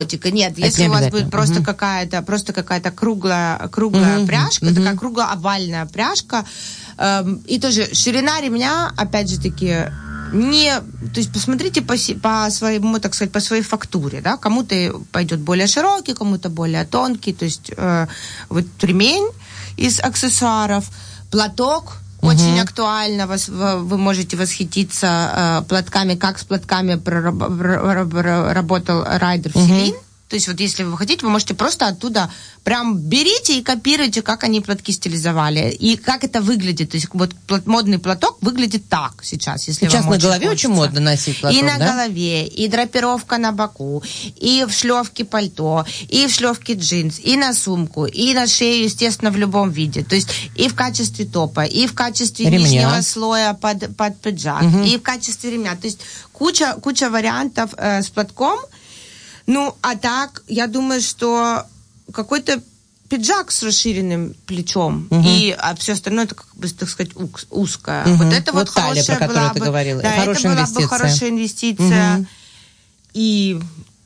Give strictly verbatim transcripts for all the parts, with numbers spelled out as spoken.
животика. Нет, это если не у вас будет просто угу. какая-то, просто какая-то круглая, круглая угу. пряжка, угу. такая круглоовальная пряжка, эм, и тоже ширина ремня, опять же таки, не, то есть посмотрите по, по своему, так сказать, по своей фактуре, да, кому-то пойдет более широкий, кому-то более тонкий, то есть э, вот ремень из аксессуаров, платок, uh-huh. очень актуально, вас, вы можете восхититься э, платками, как с платками проработал Райдер uh-huh. Селин. То есть вот если вы хотите, вы можете просто оттуда прям берите и копируйте, как они платки стилизовали. И как это выглядит. То есть вот модный платок выглядит так сейчас, если сейчас вам на голове хочется. Очень модно носить платок, и на да? голове, и драпировка на боку, и в шлёвке пальто, и в шлёвке джинс, и на сумку, и на шею, естественно, в любом виде. То есть и в качестве топа, и в качестве ремня. Нижнего слоя под, под пиджак, угу. и в качестве ремня. То есть куча, куча вариантов э, с платком. Ну, а так, я думаю, что какой-то пиджак с расширенным плечом, угу. и а все остальное, это, как бы, так сказать, узкое. Угу. Вот это вот, вот талия, хорошая про была ты бы... говорила. Да, хорошая это была инвестиция. бы хорошая инвестиция. Угу. И...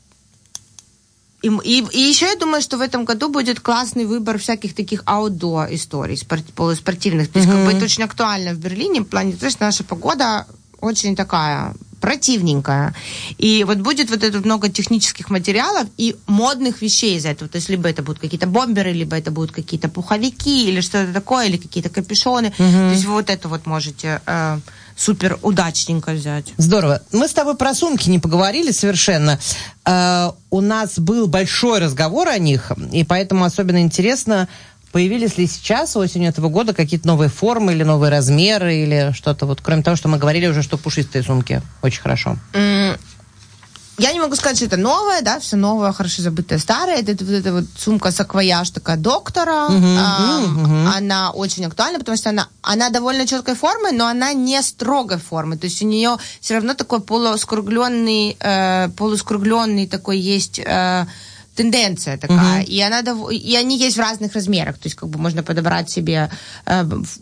И, и, и еще я думаю, что в этом году будет классный выбор всяких таких аутдор историй, спорт, полуспортивных. То есть, угу. как бы это очень актуально в Берлине, в плане того, что наша погода очень такая... противненькая. И вот будет вот это много технических материалов и модных вещей из этого. То есть либо это будут какие-то бомберы, либо это будут какие-то пуховики, или что-то такое, или какие-то капюшоны. Угу. То есть вы вот это вот можете э, супер удачненько взять. Здорово. Мы с тобой про сумки не поговорили совершенно. Э, у нас был большой разговор о них, и поэтому особенно интересно, появились ли сейчас, осенью этого года, какие-то новые формы или новые размеры, или что-то вот, кроме того, что мы говорили уже, что пушистые сумки очень хорошо? Mm. Я не могу сказать, что это новое, да, все новое, хорошо забытое, старое. Это, это, это вот сумка-саквояж такая доктора. Uh-huh, эм, uh-huh. Она очень актуальна, потому что она, она довольно четкой формы, но она не строгой формы. То есть у нее все равно такой полускругленный, э, полускругленный такой есть... Э, тенденция такая, uh-huh. и она и они есть в разных размерах, то есть как бы можно подобрать себе, э,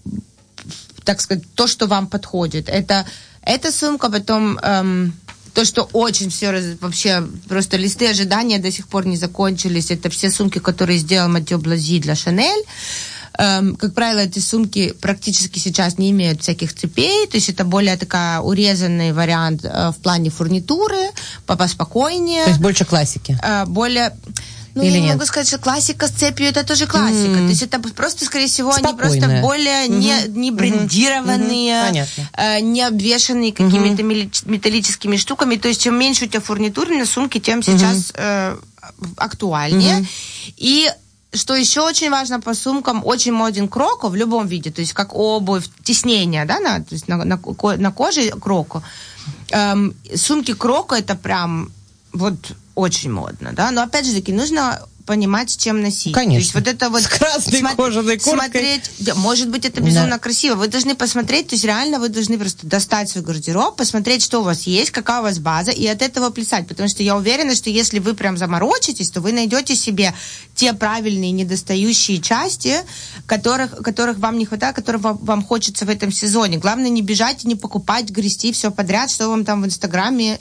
так сказать, то, что вам подходит. Это эта сумка, потом эм, то, что очень все раз, вообще просто листы ожидания до сих пор не закончились. Это все сумки, которые сделал Матео Блази для Шанель. Эм, как правило, эти сумки практически сейчас не имеют всяких цепей, то есть это более такая урезанный вариант э, в плане фурнитуры, поспокойнее. То есть больше классики? Э, более... Ну, Или я не нет? могу сказать, что классика с цепью это тоже классика. Mm. То есть это просто, скорее всего, спокойная. Они просто более mm-hmm. не, не брендированные, mm-hmm. э, не обвешанные какими-то mm-hmm. металлическими штуками. То есть чем меньше у тебя фурнитуры на сумке, тем mm-hmm. сейчас э, актуальнее. Mm-hmm. И что еще очень важно по сумкам, очень моден кроко в любом виде, то есть как обувь, теснение, да, на, то есть на, на, на коже кроко. Эм, сумки кроко это прям вот очень модно, да, но опять же таки нужно понимать, чем носить. Конечно. То есть вот это вот... С красной смо- кожаной курткой. Смотреть, да, может быть, это безумно да. красиво. Вы должны посмотреть, то есть реально вы должны просто достать свой гардероб, посмотреть, что у вас есть, какая у вас база, и от этого плясать. Потому что я уверена, что если вы прям заморочитесь, то вы найдете себе те правильные недостающие части, которых, которых вам не хватает, которых вам, вам хочется в этом сезоне. Главное не бежать, не покупать, грести все подряд, что вам там в Инстаграме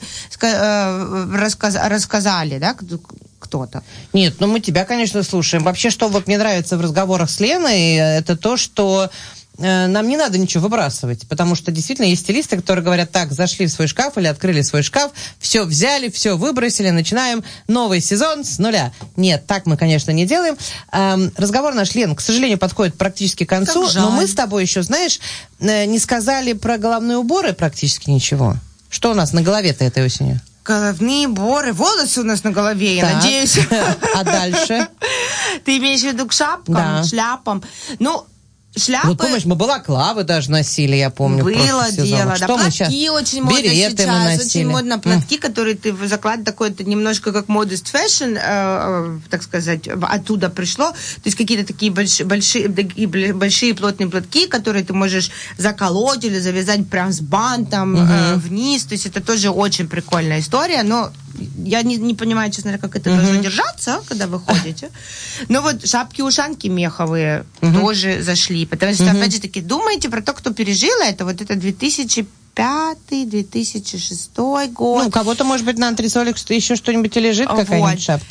э, рассказ, рассказали, да, кто-то. Нет, ну мы тебя, конечно, слушаем. Вообще, что вот мне нравится в разговорах с Леной, это то, что э, нам не надо ничего выбрасывать, потому что действительно есть стилисты, которые говорят, так, зашли в свой шкаф или открыли свой шкаф, все взяли, все выбросили, начинаем новый сезон с нуля. Нет, так мы, конечно, не делаем. Эм, разговор наш, Лен, к сожалению, подходит практически к концу, но мы с тобой еще, знаешь, э, не сказали про головные уборы практически ничего. Что у нас на голове-то этой осенью? Головные уборы, волосы у нас на голове, я так. надеюсь. А дальше? Ты имеешь в виду к шапкам, да. шляпам? Ну, шляпы... Вот помнишь, мы балаклавы даже носили, я помню. Было дело, да. Платки очень модно Береты сейчас. Очень модно платки, mm. которые ты закладываешь, такой, это немножко как modest fashion, э, э, так сказать, оттуда пришло. То есть какие-то такие большие, большие, большие плотные платки, которые ты можешь заколоть или завязать прям с бантом mm-hmm. э, вниз. То есть это тоже очень прикольная история, но я не, не понимаю, честно говоря, как это mm-hmm. должно держаться, когда вы ходите. Но вот шапки-ушанки меховые mm-hmm. тоже зашли. Потому что, mm-hmm. опять же таки, думайте про то, кто пережил это. Вот это две тысячи пятый - две тысячи шестой год. Ну, у кого-то, может быть, на антресолях еще что-нибудь и лежит, какая-нибудь вот. шапка.